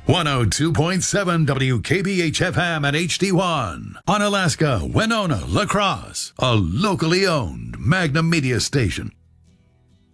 102.7 WKBH FM and HD1. On Alaska, Winona, La Crosse. A locally owned Magnum Media station.